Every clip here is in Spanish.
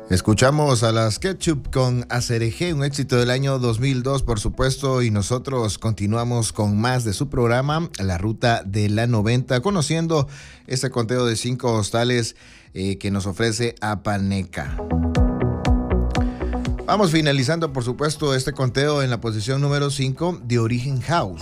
Escuchamos a las Ketchup con Acerejé, un éxito del año 2002, por supuesto, y nosotros continuamos con más de su programa, La Ruta de la 90, conociendo este conteo de 5 hostales que nos ofrece Apaneca. Vamos finalizando, por supuesto, este conteo en la posición número 5, The Origen House.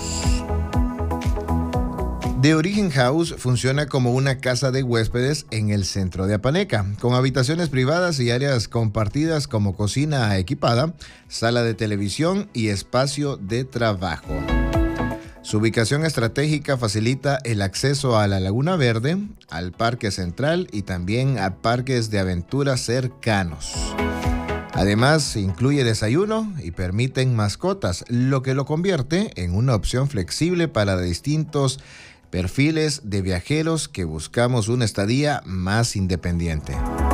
The Origen House funciona como una casa de huéspedes en el centro de Apaneca, con habitaciones privadas y áreas compartidas como cocina equipada, sala de televisión y espacio de trabajo. Su ubicación estratégica facilita el acceso a la Laguna Verde, al Parque Central y también a parques de aventura cercanos. Además, incluye desayuno y permiten mascotas, lo que lo convierte en una opción flexible para distintos perfiles de viajeros que buscamos una estadía más independiente.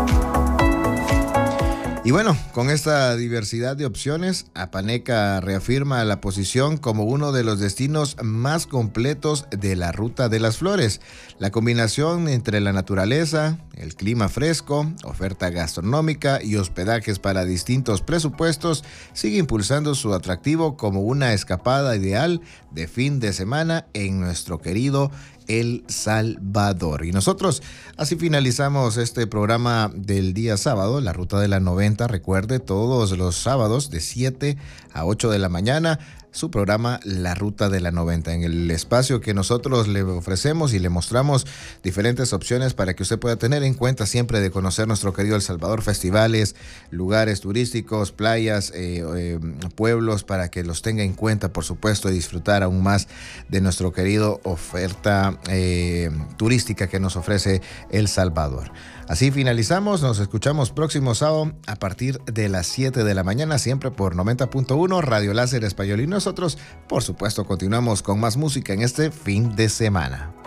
Y bueno, con esta diversidad de opciones, Apaneca reafirma la posición como uno de los destinos más completos de la Ruta de las Flores. La combinación entre la naturaleza, el clima fresco, oferta gastronómica y hospedajes para distintos presupuestos sigue impulsando su atractivo como una escapada ideal de fin de semana en nuestro querido El Salvador. Y nosotros así finalizamos este programa del día sábado, La Ruta de la 90. Recuerde, todos los sábados de 7 a 8 de la mañana, su programa La Ruta de la 90, en el espacio que nosotros le ofrecemos y le mostramos diferentes opciones para que usted pueda tener en cuenta siempre de conocer nuestro querido El Salvador, festivales, lugares turísticos, playas, pueblos, para que los tenga en cuenta, por supuesto, y disfrutar aún más de nuestro querido oferta turística que nos ofrece El Salvador. Así finalizamos, nos escuchamos próximo sábado a partir de las 7 de la mañana, siempre por 90.1 Radio Láser Español, y nosotros, por supuesto, continuamos con más música en este fin de semana.